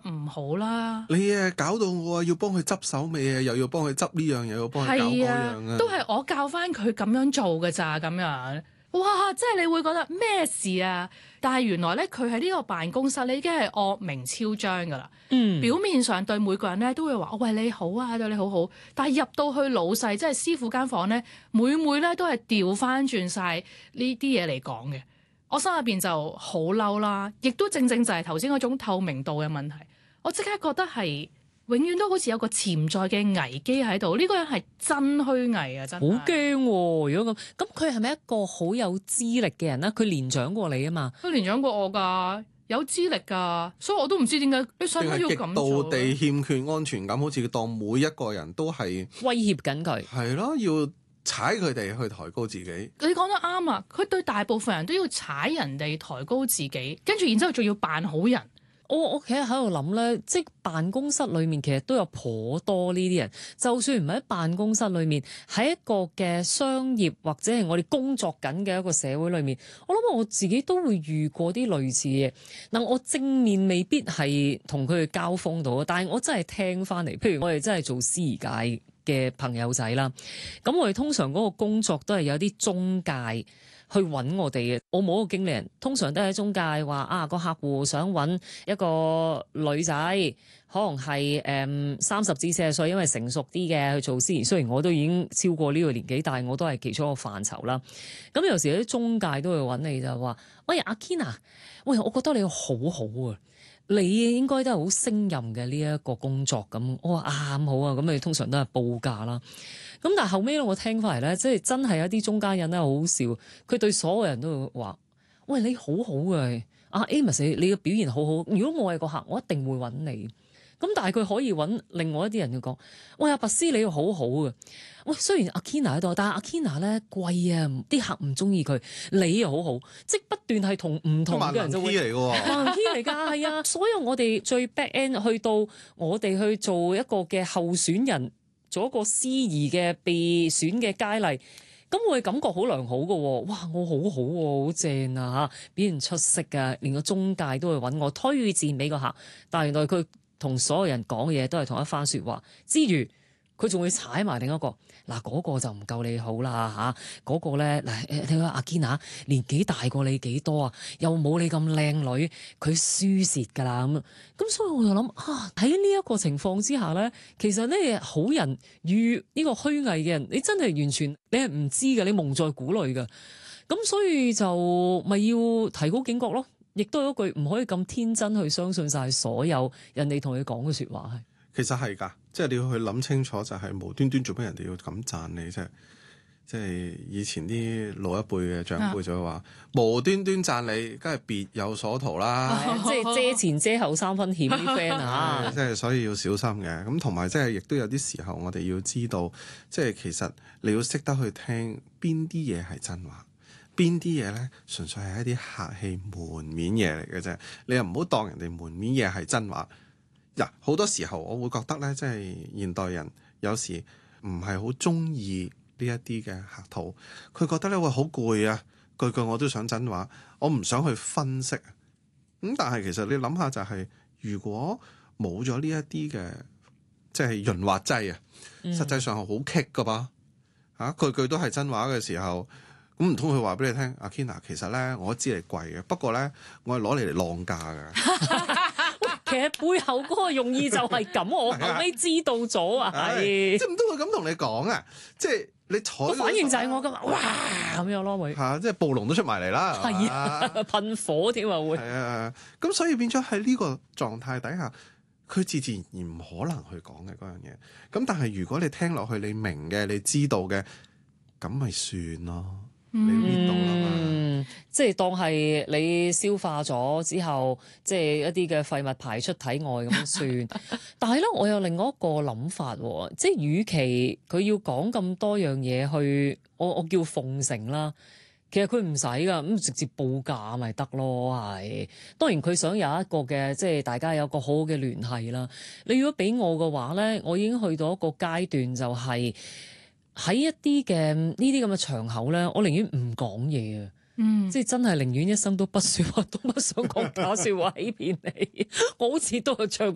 唔好啦。 你搞到我要幫佢執手尾啊，又要幫佢執呢樣，又要幫佢搞嗰樣啊， 都係我教翻佢咁樣做㗎咋咁樣。哇！即係你會覺得咩事啊？但係原來咧，佢喺呢個辦公室咧已經係惡名昭彰㗎啦。表面上對每個人咧都會話：喂，你好啊，對你好好。但係入到去老細即係師傅間房咧，每咧都係調翻轉晒呢啲嘢嚟講嘅。我心入邊就好嬲啦，亦都正就係頭先嗰種透明度嘅問題。我即刻覺得係永遠都好似有個潛在嘅危機喺度。呢個人係真虛偽啊！真係好驚喎！如果咁佢係咪一個好有資歷嘅人咧？佢年長過你啊嘛？ 佢年長過我㗎，有資歷㗎，所以我都唔知點解你使乜要咁做。 極度地欠缺安全感，好似當每一個人都係威脅緊佢。 係咯，要踩佢哋去抬高自己。 你講得啱啊！佢對大部分人都要踩人哋抬高自己，跟住然之後仲要扮好人。 我其實喺度諗咧，即係辦公室裏面其實都有頗多呢啲人，就算唔係喺辦公室裏面，喺一個嘅商業或者係我哋工作緊嘅一個社會裏面，我諗我自己都會遇過啲類似嘅。嗱，我正面未必係同佢哋交鋒到，但係我真係聽翻嚟，譬如我哋真係做司儀界嘅朋友仔啦，咁我哋通常嗰個工作都係有啲中介去揾我哋嘅。我冇一個經理人，通常都係中介話啊，個客戶想揾一個女仔，可能係30至40歲，因為成熟啲嘅去做司儀。雖然我都已經超過呢個年紀，但係我都係其中一個範疇啦。咁有時有啲中介都會揾你就話：喂，阿 Kina，喂，我覺得你好好啊！你應該都係好勝任嘅呢一個工作咁。我話啱好啊，咁你通常都係報價啦。咁但係後尾咧，我聽翻嚟咧，即係真係有啲中間人咧，好好笑。佢對所有人都會話：喂，你好好嘅，阿 Amos，你嘅表現好好。如果我係個客，我一定會揾你。咁但係佢可以揾另外一啲人去講：喂，阿拔斯你好好嘅。喂，雖然阿 Kina 喺度，但係阿 Kina 咧貴啊，啲客唔中意佢。你又好好，即係不斷係同唔同嘅人就會。 萬能 key 嚟嘅喎， 萬能 key 嚟㗎，係啊！所有我哋最 back end 去到我哋去做一個嘅候選人，做一個司儀嘅被選嘅佳麗，咁我嘅感覺好良好嘅喎。哇，我好好喎，好正啊嚇，表現出色㗎，連個中介都會揾我推薦俾個客，但係原來佢同所有人講嘅嘢都係同一番説話，之餘佢仲會踩埋另一個。嗱，嗰個就唔夠你好啦嚇，嗰個咧嗱，你話阿堅啊，年紀大過你幾多啊？又冇你咁靚女，佢輸蝕㗎啦咁，所以我就諗喺呢一個情況之下咧，其實咧好人與呢個虛偽嘅人，你真係完全你係唔知嘅，你蒙在鼓裏嘅，咁所以就咪要提高警覺咯，亦都有一句唔可以咁天真去相信晒所有人哋同你講嘅説話係。 其實係㗎，即係你要去諗清楚，就係無端端做咩人哋要咁讚你啫？即係以前啲老一輩嘅長輩就會話：無端端讚你，梗係別有所圖啦。 即係遮前遮後三分險啲 friend 啊！ 即係所以要小心嘅。咁同埋即係亦都有啲時候，我哋要知道，即係其實你要識得去聽邊啲嘢係真話，邊啲嘢咧純粹係一啲客氣門面嘢嚟嘅啫。你又唔好當人哋門面嘢係真話。嗱，好多時候我會覺得咧，即係現代人有時唔係好中意呢一啲嘅客套，佢覺得咧會好攰啊，句句我都想真話，我唔想去分析。咁但係其實你諗下就係，如果冇咗呢一啲嘅即係潤滑劑啊，實際上係好棘噶噃嚇，句句都係真話嘅時候，咁唔通佢話俾你聽，阿 Kina 其實咧我知你貴嘅，不過咧我係攞嚟浪價㗎。 其實背後嗰個用意就係咁，我後尾知道咗啊，係即係唔通佢咁同你講啊？即係你坐反應就係我咁哇咁樣咯，會嚇，即係暴龍都出埋嚟啦， 係啊，噴火添啊會。 係啊，咁所以變咗喺呢個狀態底下，佢自然而唔可能去講嘅嗰樣嘢。咁但係如果你聽落去，你明嘅，你知道嘅，咁咪算咯。你搣到啦嘛， 即係當係你消化咗之後，即係一啲嘅廢物排出體外咁算。但係咧，我有另外一個諗法喎，即係與其佢要講咁多樣嘢去，我叫奉承啦。其實佢唔使噶，咁直接報價咪得咯，係。當然佢想有一個嘅，即係大家有個好好嘅聯繫啦。你如果俾我嘅話咧，我已經去到一個階段，就係喺一啲嘅呢啲咁嘅場口咧，我寧願唔講嘢啊。即係真係寧願一生都不說話，都不想講假説話欺騙你。我好似都係唱